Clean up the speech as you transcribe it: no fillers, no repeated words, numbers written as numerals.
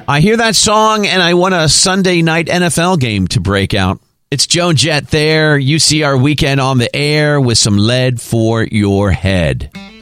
I hear that song and I want a Sunday night NFL game to break out. It's Joan Jett there. You see our weekend on the air with some lead for your head.